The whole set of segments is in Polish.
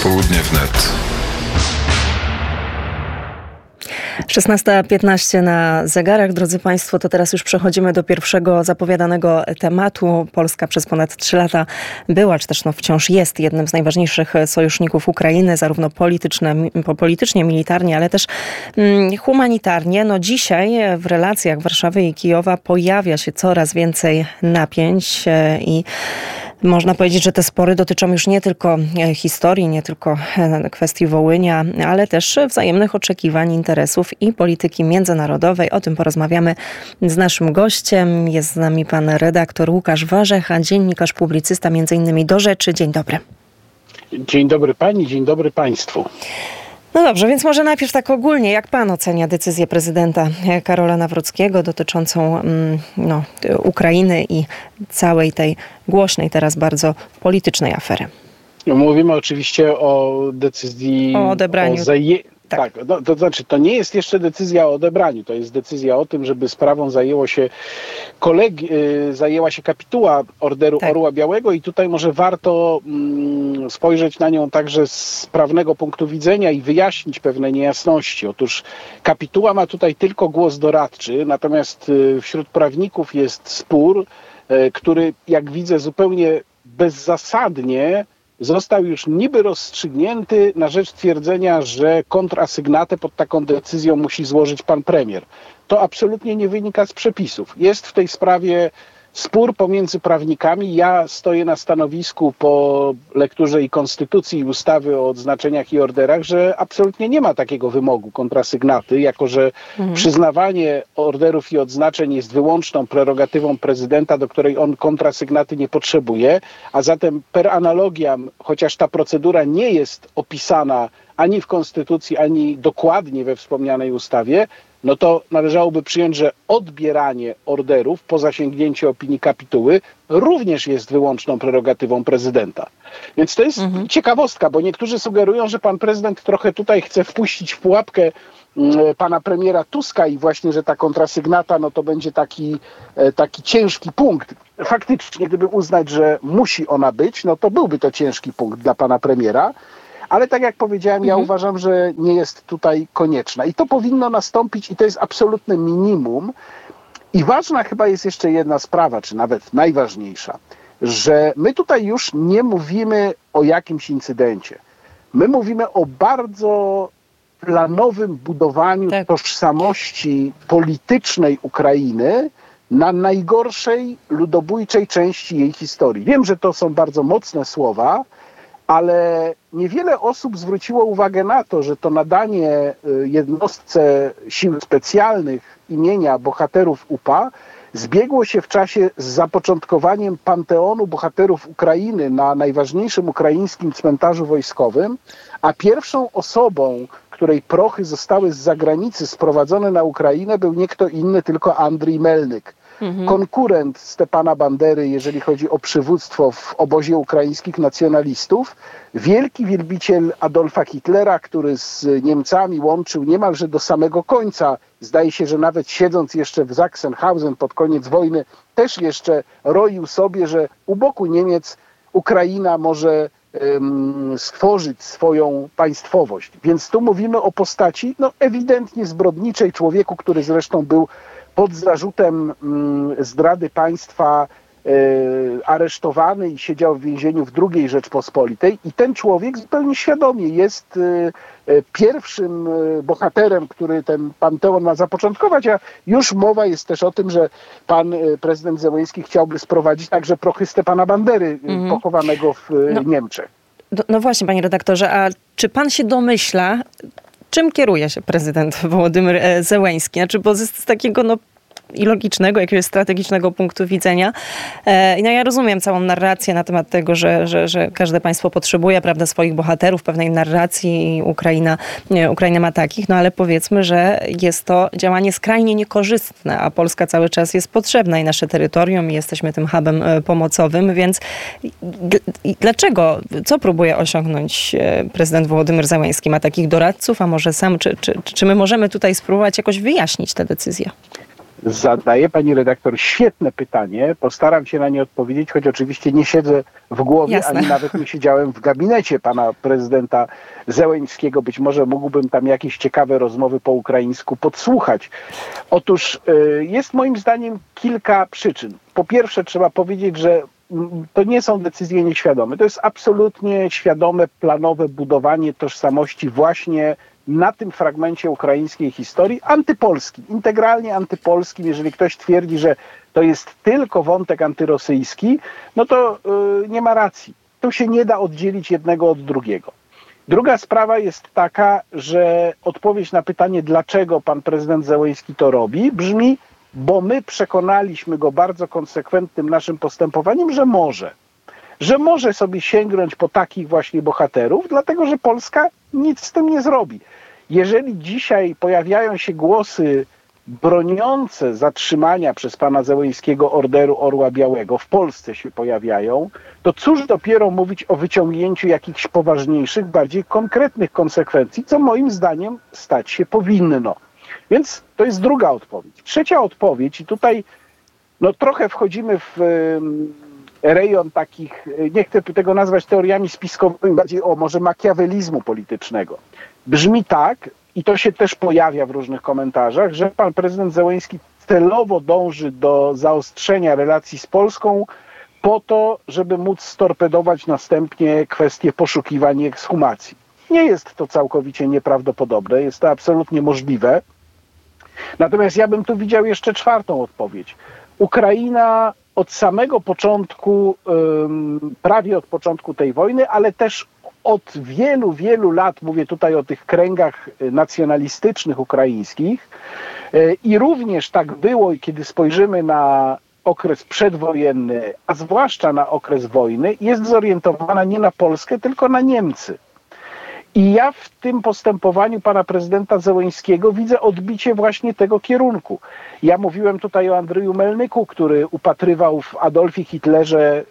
Popołudnie wnet. 16:15 na zegarach. Drodzy Państwo, to teraz już przechodzimy do pierwszego zapowiadanego tematu. Polska przez ponad 3 lata była, czy też wciąż jest jednym z najważniejszych sojuszników Ukrainy, zarówno politycznie, militarnie, ale też humanitarnie. No dzisiaj w relacjach Warszawy i Kijowa pojawia się coraz więcej napięć i można powiedzieć, że te spory dotyczą już nie tylko historii, nie tylko kwestii Wołynia, ale też wzajemnych oczekiwań, interesów i polityki międzynarodowej. O tym porozmawiamy z naszym gościem. Jest z nami pan redaktor Łukasz Warzecha, dziennikarz, publicysta, między innymi Do Rzeczy. Dzień dobry. Dzień dobry pani, dzień dobry państwu. No dobrze, więc może najpierw tak ogólnie, jak pan ocenia decyzję prezydenta Karola Nawrockiego dotyczącą Ukrainy i całej tej głośnej teraz bardzo politycznej afery? Mówimy oczywiście o decyzji o odebraniu. Tak, to znaczy to nie jest jeszcze decyzja o odebraniu, to jest decyzja o tym, żeby sprawą zajęła się kapituła Orderu Orła Białego i tutaj może warto spojrzeć na nią także z prawnego punktu widzenia i wyjaśnić pewne niejasności. Otóż kapituła ma tutaj tylko głos doradczy, natomiast wśród prawników jest spór, który, jak widzę, zupełnie bezzasadnie został już niby rozstrzygnięty na rzecz twierdzenia, że kontrasygnatę pod taką decyzją musi złożyć pan premier. To absolutnie nie wynika z przepisów. Jest w tej sprawie spór pomiędzy prawnikami. Ja stoję na stanowisku po lekturze i konstytucji i ustawy o odznaczeniach i orderach, że absolutnie nie ma takiego wymogu kontrasygnaty, jako że przyznawanie orderów i odznaczeń jest wyłączną prerogatywą prezydenta, do której on kontrasygnaty nie potrzebuje, a zatem per analogiam, chociaż ta procedura nie jest opisana ani w konstytucji, ani dokładnie we wspomnianej ustawie, no to należałoby przyjąć, że odbieranie orderów po zasięgnięciu opinii kapituły również jest wyłączną prerogatywą prezydenta. Więc to jest ciekawostka, bo niektórzy sugerują, że pan prezydent trochę tutaj chce wpuścić w pułapkę pana premiera Tuska i właśnie, że ta kontrasygnata no to będzie taki ciężki punkt. Faktycznie, gdyby uznać, że musi ona być, no to byłby to ciężki punkt dla pana premiera. Ale tak jak powiedziałem, ja uważam, że nie jest tutaj konieczna. I to powinno nastąpić i to jest absolutne minimum. I ważna chyba jest jeszcze jedna sprawa, czy nawet najważniejsza, że my tutaj już nie mówimy o jakimś incydencie. My mówimy o bardzo planowym budowaniu tożsamości politycznej Ukrainy na najgorszej ludobójczej części jej historii. Wiem, że to są bardzo mocne słowa, ale niewiele osób zwróciło uwagę na to, że to nadanie jednostce sił specjalnych imienia bohaterów UPA zbiegło się w czasie z zapoczątkowaniem Panteonu Bohaterów Ukrainy na najważniejszym ukraińskim cmentarzu wojskowym, a pierwszą osobą, której prochy zostały z zagranicy sprowadzone na Ukrainę, był nie kto inny, tylko Andrii Melnyk. Konkurent Stepana Bandery, jeżeli chodzi o przywództwo w obozie ukraińskich nacjonalistów, wielki wielbiciel Adolfa Hitlera, który z Niemcami łączył niemalże do samego końca. Zdaje się, że nawet siedząc jeszcze w Sachsenhausen pod koniec wojny, też jeszcze roił sobie, że u boku Niemiec Ukraina może stworzyć swoją państwowość. Więc tu mówimy o postaci ewidentnie zbrodniczej, człowieku, który zresztą był pod zarzutem zdrady państwa aresztowany i siedział w więzieniu w II Rzeczpospolitej. I ten człowiek zupełnie świadomie jest pierwszym bohaterem, który ten panteon ma zapoczątkować, a już mowa jest też o tym, że pan prezydent Zełenski chciałby sprowadzić także prochy Stepana Bandery pochowanego w Niemczech. No właśnie, panie redaktorze, a czy pan się domyśla, czym kieruje się prezydent Wołodymyr Zełenski? Znaczy, bo z takiego i logicznego, jakiegoś strategicznego punktu widzenia. No ja rozumiem całą narrację na temat tego, że każde państwo potrzebuje, prawda, swoich bohaterów, pewnej narracji i Ukraina ma takich, no ale powiedzmy, że jest to działanie skrajnie niekorzystne, a Polska cały czas jest potrzebna i nasze terytorium i jesteśmy tym hubem pomocowym, więc dlaczego, co próbuje osiągnąć prezydent Wołodymyr Zełenski? Ma takich doradców, a może sam, czy my możemy tutaj spróbować jakoś wyjaśnić tę decyzję? Zadaje pani redaktor świetne pytanie. Postaram się na nie odpowiedzieć, choć oczywiście nie siedzę w głowie, Jasne. ani nawet nie siedziałem w gabinecie pana prezydenta Zełenskiego. Być może mógłbym tam jakieś ciekawe rozmowy po ukraińsku podsłuchać. Otóż jest moim zdaniem kilka przyczyn. Po pierwsze trzeba powiedzieć, że to nie są decyzje nieświadome. To jest absolutnie świadome, planowe budowanie tożsamości właśnie na tym fragmencie ukraińskiej historii antypolskim, integralnie antypolskim. Jeżeli ktoś twierdzi, że to jest tylko wątek antyrosyjski, no to nie ma racji. Tu się nie da oddzielić jednego od drugiego. Druga sprawa jest taka, że odpowiedź na pytanie, dlaczego pan prezydent Zełenski to robi, brzmi: bo my przekonaliśmy go bardzo konsekwentnym naszym postępowaniem, że może sobie sięgnąć po takich właśnie bohaterów, dlatego że Polska nic z tym nie zrobi. Jeżeli dzisiaj pojawiają się głosy broniące zatrzymania przez pana Zełenskiego Orderu Orła Białego, w Polsce się pojawiają, to cóż dopiero mówić o wyciągnięciu jakichś poważniejszych, bardziej konkretnych konsekwencji, co moim zdaniem stać się powinno. Więc to jest druga odpowiedź. Trzecia odpowiedź, i tutaj trochę wchodzimy w rejon takich, nie chcę tego nazwać teoriami spiskowymi, bardziej może makiawelizmu politycznego. Brzmi tak, i to się też pojawia w różnych komentarzach, że pan prezydent Zełenski celowo dąży do zaostrzenia relacji z Polską po to, żeby móc storpedować następnie kwestię poszukiwań i ekshumacji. Nie jest to całkowicie nieprawdopodobne, jest to absolutnie możliwe. Natomiast ja bym tu widział jeszcze czwartą odpowiedź. Ukraina od samego początku, prawie od początku tej wojny, ale też od wielu, wielu lat, mówię tutaj o tych kręgach nacjonalistycznych ukraińskich, i również tak było, kiedy spojrzymy na okres przedwojenny, a zwłaszcza na okres wojny, jest zorientowana nie na Polskę, tylko na Niemcy. I ja w tym postępowaniu pana prezydenta Zełenskiego widzę odbicie właśnie tego kierunku. Ja mówiłem tutaj o Andrzeju Melnyku, który upatrywał w Adolfie Hitlerze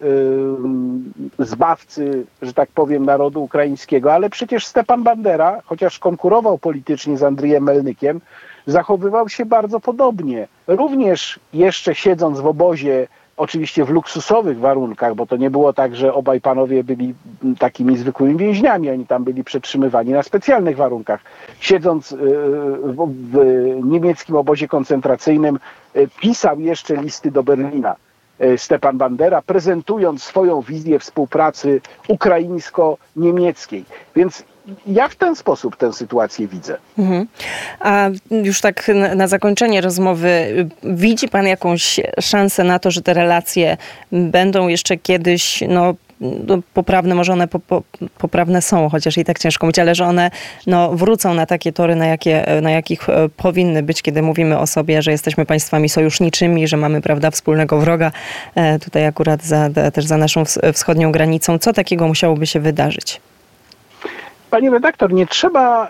zbawcy, że tak powiem, narodu ukraińskiego, ale przecież Stepan Bandera, chociaż konkurował politycznie z Andrzejem Melnykiem, zachowywał się bardzo podobnie. Również jeszcze siedząc w obozie, oczywiście w luksusowych warunkach, bo to nie było tak, że obaj panowie byli takimi zwykłymi więźniami, oni tam byli przetrzymywani na specjalnych warunkach. Siedząc w niemieckim obozie koncentracyjnym, pisał jeszcze listy do Berlina Stepan Bandera, prezentując swoją wizję współpracy ukraińsko-niemieckiej. Więc ja w ten sposób tę sytuację widzę. A już tak na zakończenie rozmowy, widzi pan jakąś szansę na to, że te relacje będą jeszcze kiedyś poprawne, może one poprawne są, chociaż i tak ciężko mówić, ale że one wrócą na takie tory, na jakich powinny być, kiedy mówimy o sobie, że jesteśmy państwami sojuszniczymi, że mamy, prawda, wspólnego wroga, tutaj akurat też za naszą wschodnią granicą. Co takiego musiałoby się wydarzyć? Pani redaktor, nie trzeba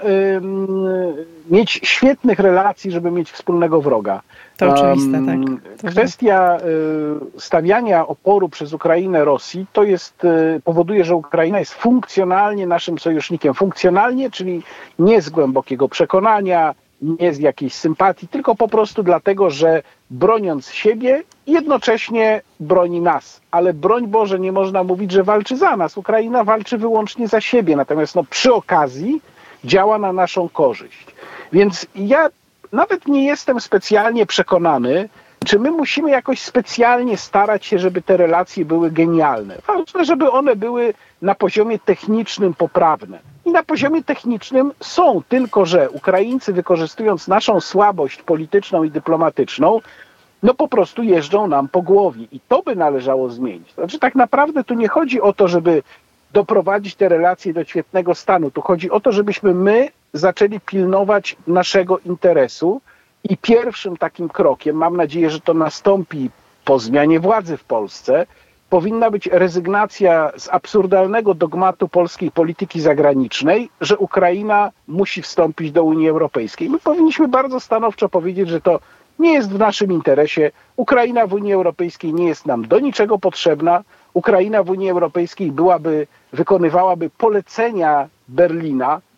mieć świetnych relacji, żeby mieć wspólnego wroga. To oczywiste, tak. Kwestia stawiania oporu przez Ukrainę Rosji powoduje, że Ukraina jest funkcjonalnie naszym sojusznikiem. Funkcjonalnie, czyli nie z głębokiego przekonania, nie z jakiejś sympatii, tylko po prostu dlatego, że broniąc siebie, jednocześnie broni nas. Ale broń Boże, nie można mówić, że walczy za nas. Ukraina walczy wyłącznie za siebie, natomiast przy okazji działa na naszą korzyść. Więc ja nawet nie jestem specjalnie przekonany, czy my musimy jakoś specjalnie starać się, żeby te relacje były genialne. Ważne, żeby one były na poziomie technicznym poprawne. I na poziomie technicznym są, tylko że Ukraińcy, wykorzystując naszą słabość polityczną i dyplomatyczną, po prostu jeżdżą nam po głowie. I to by należało zmienić. Znaczy, tak naprawdę tu nie chodzi o to, żeby doprowadzić te relacje do świetnego stanu. Tu chodzi o to, żebyśmy my zaczęli pilnować naszego interesu i pierwszym takim krokiem, mam nadzieję, że to nastąpi po zmianie władzy w Polsce, powinna być rezygnacja z absurdalnego dogmatu polskiej polityki zagranicznej, że Ukraina musi wstąpić do Unii Europejskiej. My powinniśmy bardzo stanowczo powiedzieć, że to nie jest w naszym interesie. Ukraina w Unii Europejskiej nie jest nam do niczego potrzebna. Ukraina w Unii Europejskiej wykonywałaby polecenia Berlina.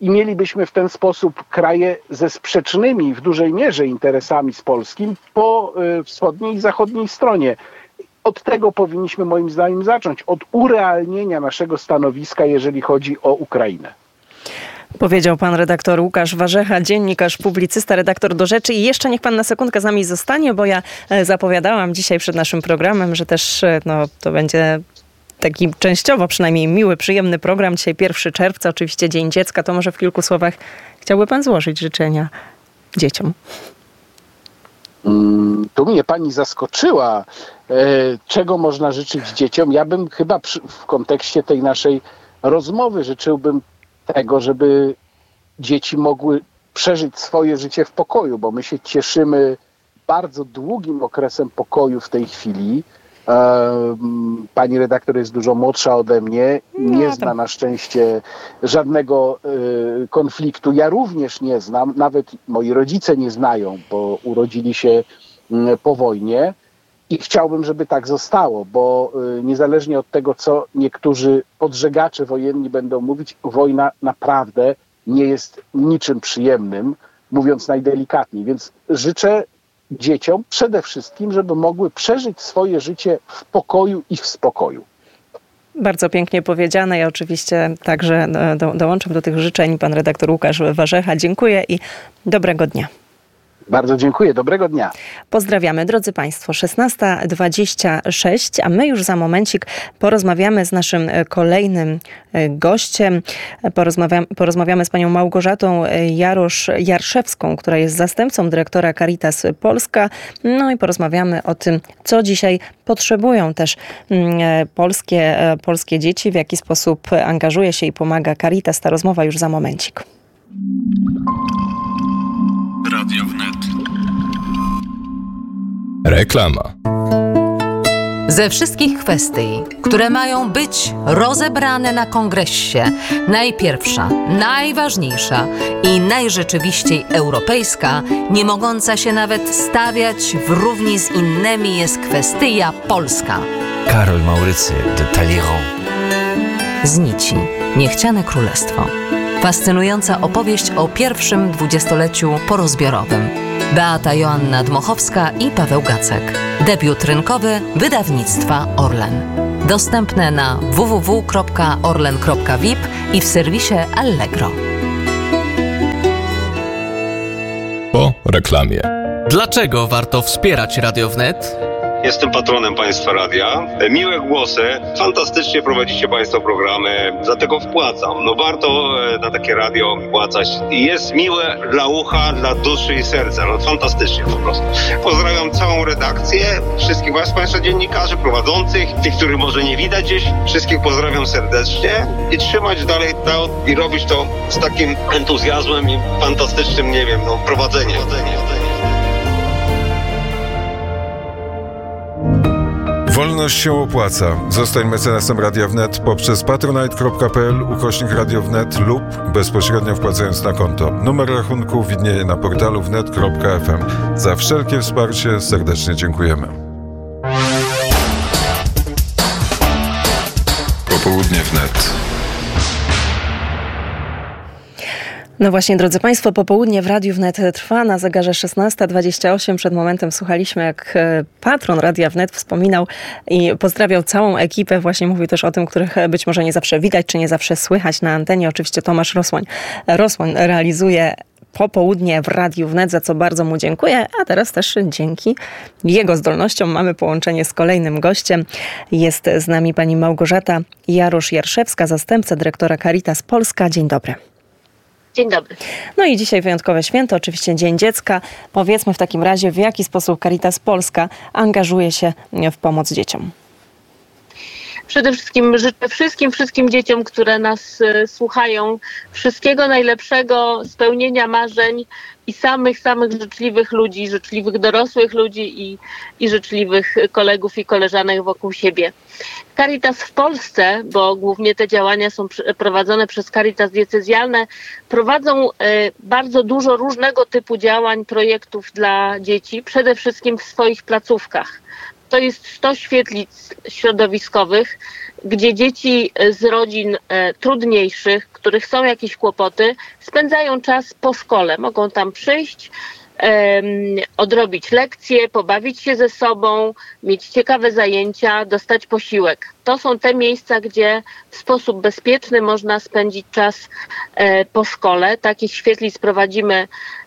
i mielibyśmy w ten sposób kraje ze sprzecznymi w dużej mierze interesami z Polskim po wschodniej i zachodniej stronie. Od tego powinniśmy moim zdaniem zacząć, od urealnienia naszego stanowiska, jeżeli chodzi o Ukrainę. Powiedział pan redaktor Łukasz Warzecha, dziennikarz, publicysta, redaktor Do Rzeczy. I jeszcze niech pan na sekundkę z nami zostanie, bo ja zapowiadałam dzisiaj przed naszym programem, że też to będzie taki częściowo przynajmniej miły, przyjemny program. Dzisiaj 1 czerwca, oczywiście Dzień Dziecka. To może w kilku słowach chciałby pan złożyć życzenia dzieciom? Tu mnie pani zaskoczyła. Czego można życzyć dzieciom? Ja bym chyba w kontekście tej naszej rozmowy życzyłbym tego, żeby dzieci mogły przeżyć swoje życie w pokoju, bo my się cieszymy bardzo długim okresem pokoju w tej chwili. Pani redaktor jest dużo młodsza ode mnie, nie zna na szczęście żadnego konfliktu. Ja również nie znam, nawet moi rodzice nie znają, bo urodzili się po wojnie i chciałbym, żeby tak zostało, bo niezależnie od tego, co niektórzy podżegacze wojenni będą mówić, wojna naprawdę nie jest niczym przyjemnym, mówiąc najdelikatniej, więc życzę dzieciom przede wszystkim, żeby mogły przeżyć swoje życie w pokoju i w spokoju. Bardzo pięknie powiedziane. Ja oczywiście także dołączam do tych życzeń. Pan redaktor Łukasz Warzecha. Dziękuję i dobrego dnia. Bardzo dziękuję. Dobrego dnia. Pozdrawiamy, drodzy Państwo. 16:26, a my już za momencik porozmawiamy z naszym kolejnym gościem. Porozmawiamy z panią Małgorzatą Jarosz-Jarszewską, która jest zastępcą dyrektora Caritas Polska. No i porozmawiamy o tym, co dzisiaj potrzebują też polskie dzieci, w jaki sposób angażuje się i pomaga Caritas. Ta rozmowa już za momencik. Radio Wnet. Reklama. Ze wszystkich kwestii, które mają być rozebrane na kongresie, najpierwsza, najważniejsza i najrzeczywiściej europejska, nie mogąca się nawet stawiać w równi z innymi, jest kwestia polska. Karol Maurycy de Talleyrand. Z nici niechciane królestwo. Fascynująca opowieść o pierwszym 20-leciu porozbiorowym. Beata Joanna Dmochowska i Paweł Gacek. Debiut rynkowy wydawnictwa Orlen. Dostępne na www.orlen.vip i w serwisie Allegro. Po reklamie. Dlaczego warto wspierać Radio Wnet? Jestem patronem Państwa Radia. Miłe głosy, fantastycznie prowadzicie Państwo programy, dlatego wpłacam. No warto na takie radio wpłacać. Jest miłe dla ucha, dla duszy i serca. No fantastycznie po prostu. Pozdrawiam całą redakcję, wszystkich Państwa dziennikarzy, prowadzących, tych, których może nie widać gdzieś. Wszystkich pozdrawiam serdecznie i trzymać dalej to i robić to z takim entuzjazmem i fantastycznym, prowadzeniem. Wolność się opłaca. Zostań mecenasem Radia Wnet poprzez patronite.pl/Radio Wnet lub bezpośrednio wpłacając na konto. Numer rachunku widnieje na portalu wnet.fm. Za wszelkie wsparcie serdecznie dziękujemy. Popołudnie Wnet. No właśnie, drodzy Państwo, popołudnie w Radiu Wnet trwa, na zegarze 16:28. Przed momentem słuchaliśmy, jak patron Radia Wnet wspominał i pozdrawiał całą ekipę. Właśnie mówił też o tym, których być może nie zawsze widać, czy nie zawsze słychać na antenie. Oczywiście Tomasz Rosłań realizuje popołudnie w Radiu Wnet, za co bardzo mu dziękuję. A teraz też dzięki jego zdolnościom mamy połączenie z kolejnym gościem. Jest z nami pani Małgorzata Jarosz-Jarszewska, zastępca dyrektora Caritas Polska. Dzień dobry. Dzień dobry. No i dzisiaj wyjątkowe święto, oczywiście Dzień Dziecka. Powiedzmy w takim razie, w jaki sposób Caritas Polska angażuje się w pomoc dzieciom. Przede wszystkim życzę wszystkim dzieciom, które nas słuchają, wszystkiego najlepszego, spełnienia marzeń i samych życzliwych ludzi, życzliwych dorosłych ludzi i życzliwych kolegów i koleżanek wokół siebie. Caritas w Polsce, bo głównie te działania są prowadzone przez Caritas diecezjalne, prowadzą bardzo dużo różnego typu działań, projektów dla dzieci, przede wszystkim w swoich placówkach. to jest 100 świetlic środowiskowych, gdzie dzieci z rodzin trudniejszych, których są jakieś kłopoty, spędzają czas po szkole. Mogą tam przyjść, odrobić lekcje, pobawić się ze sobą, mieć ciekawe zajęcia, dostać posiłek. To są te miejsca, gdzie w sposób bezpieczny można spędzić czas po szkole. Takich świetlic prowadzimy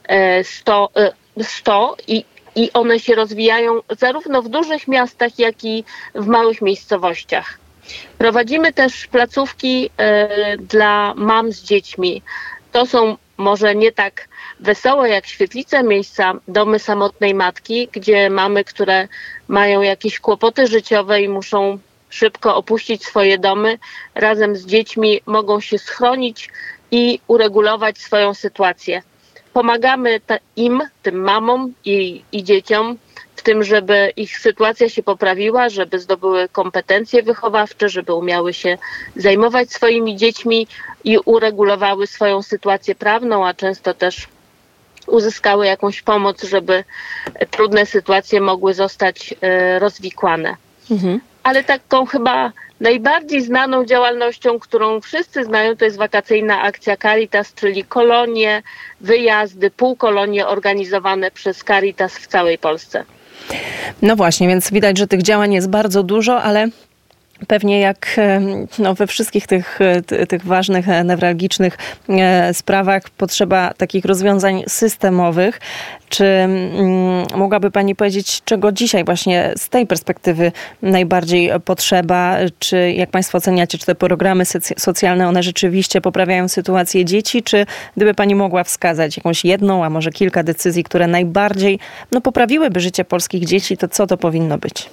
100 i one się rozwijają zarówno w dużych miastach, jak i w małych miejscowościach. Prowadzimy też placówki dla mam z dziećmi. To są może nie tak wesołe jak świetlice miejsca, domy samotnej matki, gdzie mamy, które mają jakieś kłopoty życiowe i muszą szybko opuścić swoje domy, razem z dziećmi mogą się schronić i uregulować swoją sytuację. Pomagamy tym mamom i dzieciom w tym, żeby ich sytuacja się poprawiła, żeby zdobyły kompetencje wychowawcze, żeby umiały się zajmować swoimi dziećmi i uregulowały swoją sytuację prawną, a często też uzyskały jakąś pomoc, żeby trudne sytuacje mogły zostać rozwikłane. Ale taką chyba najbardziej znaną działalnością, którą wszyscy znają, to jest wakacyjna akcja Caritas, czyli kolonie, wyjazdy, półkolonie organizowane przez Caritas w całej Polsce. No właśnie, więc widać, że tych działań jest bardzo dużo, ale pewnie jak we wszystkich tych ważnych, newralgicznych sprawach potrzeba takich rozwiązań systemowych. Czy mogłaby Pani powiedzieć, czego dzisiaj właśnie z tej perspektywy najbardziej potrzeba? Czy jak Państwo oceniacie, czy te programy socjalne, one rzeczywiście poprawiają sytuację dzieci? Czy gdyby Pani mogła wskazać jakąś jedną, a może kilka decyzji, które najbardziej poprawiłyby życie polskich dzieci, to co to powinno być?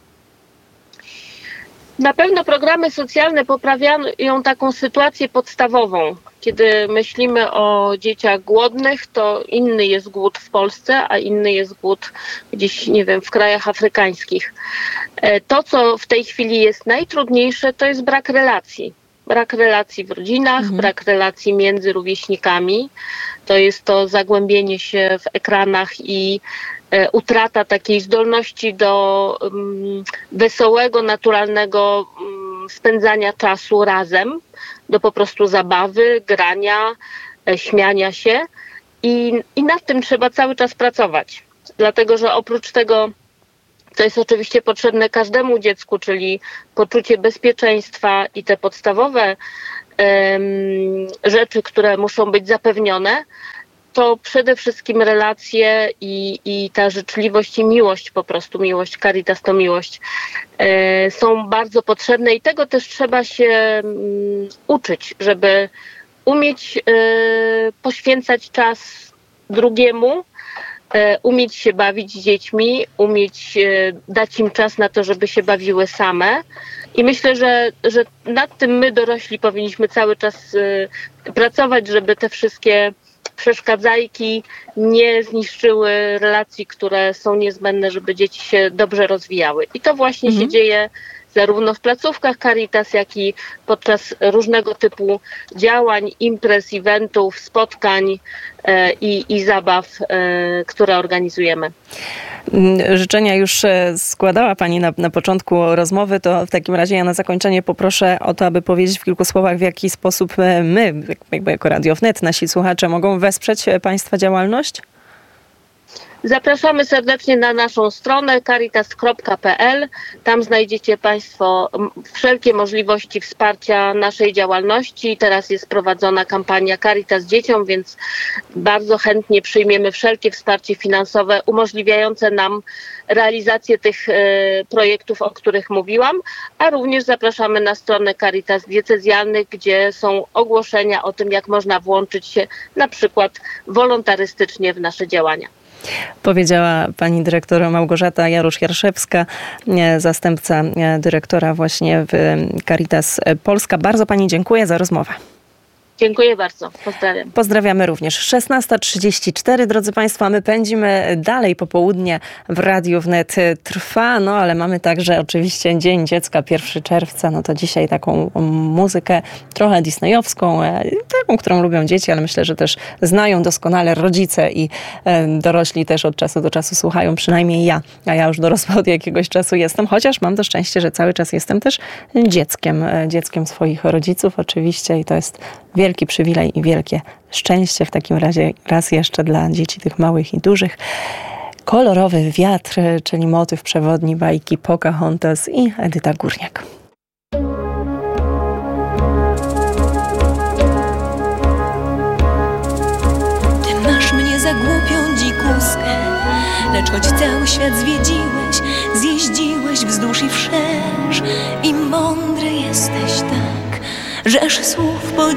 Na pewno programy socjalne poprawiają taką sytuację podstawową. Kiedy myślimy o dzieciach głodnych, to inny jest głód w Polsce, a inny jest głód gdzieś, nie wiem, w krajach afrykańskich. To, co w tej chwili jest najtrudniejsze, to jest brak relacji. Brak relacji w rodzinach, brak relacji między rówieśnikami. To jest to zagłębienie się w ekranach i utrata takiej zdolności do wesołego, naturalnego spędzania czasu razem, do po prostu zabawy, grania, śmiania się i nad tym trzeba cały czas pracować. Dlatego, że oprócz tego, co jest oczywiście potrzebne każdemu dziecku, czyli poczucie bezpieczeństwa i te podstawowe rzeczy, które muszą być zapewnione, to przede wszystkim relacje i ta życzliwość i miłość, po prostu miłość, Caritas to miłość, są bardzo potrzebne i tego też trzeba się uczyć, żeby umieć poświęcać czas drugiemu, umieć się bawić z dziećmi, umieć dać im czas na to, żeby się bawiły same. I myślę, że nad tym my dorośli powinniśmy cały czas pracować, żeby te wszystkie przeszkadzajki nie zniszczyły relacji, które są niezbędne, żeby dzieci się dobrze rozwijały. I to właśnie się dzieje zarówno w placówkach Caritas, jak i podczas różnego typu działań, imprez, eventów, spotkań i zabaw, które organizujemy. Życzenia już składała Pani na początku rozmowy, to w takim razie ja na zakończenie poproszę o to, aby powiedzieć w kilku słowach, w jaki sposób my, jakby jako Radio Wnet, nasi słuchacze mogą wesprzeć Państwa działalność? Zapraszamy serdecznie na naszą stronę caritas.pl. Tam znajdziecie Państwo wszelkie możliwości wsparcia naszej działalności. Teraz jest prowadzona kampania Caritas Dzieciom, więc bardzo chętnie przyjmiemy wszelkie wsparcie finansowe umożliwiające nam realizację tych projektów, o których mówiłam, a również zapraszamy na stronę Caritas Diecezjalnych, gdzie są ogłoszenia o tym, jak można włączyć się na przykład wolontarystycznie w nasze działania. Powiedziała pani dyrektor Małgorzata Jarosz-Jarszewska, zastępca dyrektora właśnie w Caritas Polska. Bardzo pani dziękuję za rozmowę. Dziękuję bardzo. Pozdrawiam. Pozdrawiamy również. 16:34, drodzy Państwo, a my pędzimy dalej. Popołudnie w Radiu Wnet trwa, no ale mamy także oczywiście Dzień Dziecka, 1 czerwca. No to dzisiaj taką muzykę trochę disneyowską, taką, którą lubią dzieci, ale myślę, że też znają doskonale rodzice i dorośli też od czasu do czasu słuchają, przynajmniej ja. A ja już dorosła od jakiegoś czasu jestem, chociaż mam to szczęście, że cały czas jestem też dzieckiem swoich rodziców oczywiście i to jest wielki przywilej i wielkie szczęście w takim razie raz jeszcze dla dzieci tych małych i dużych. Kolorowy wiatr, czyli motyw przewodni bajki Pocahontas i Edyta Górniak. Ty masz mnie za głupią dzikuskę, lecz choć cały świat zjeździłeś wzdłuż i wszerz i mądry jesteś tak, żeż słów